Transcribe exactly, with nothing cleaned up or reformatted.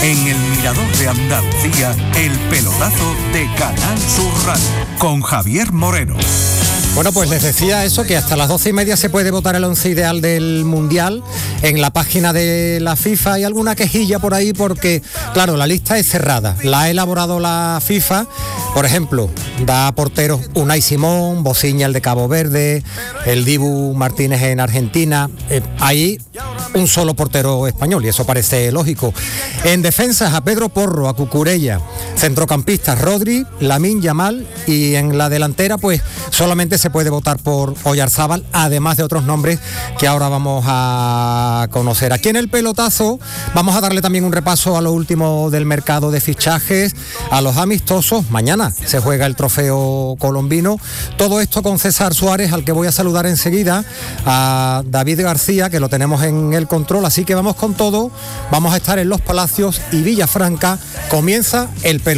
En el Mirador de Andalucía, el pelotazo de Canal Sur Radio, con Javier Moreno. Bueno, pues les decía eso, que hasta las doce y media se puede votar el once ideal del Mundial en la página de la FIFA. Hay alguna quejilla por ahí porque, claro, la lista es cerrada. La ha elaborado la FIFA. Por ejemplo, da porteros Unai Simón, Bociña el de Cabo Verde, el Dibu Martínez en Argentina. Eh, hay un solo portero español y eso parece lógico. En defensas a Pedro Porro, a Cucurella. Centrocampistas Rodri, Lamine Yamal, y en la delantera pues solamente se puede votar por Oyarzábal, además de otros nombres que ahora vamos a conocer. Aquí en el pelotazo vamos a darle también un repaso a lo último del mercado de fichajes, a los amistosos. Mañana se juega el trofeo colombino. Todo esto con César Suárez, al que voy a saludar enseguida, a David García, que lo tenemos en el control. Así que vamos con todo. Vamos a estar en Los Palacios y Villafranca. Comienza el pelotazo.